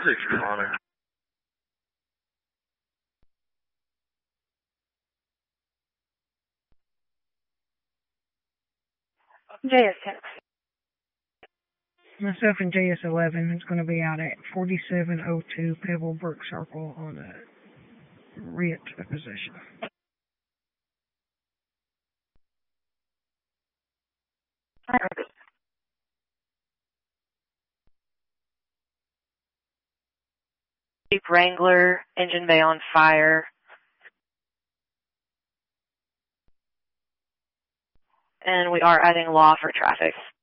Connor. JS10. Myself and JS11 is going to be out at 4702 Pebblebrook Circle on a writ of possession. Jeep Wrangler, engine bay on fire. And we are adding law for traffic.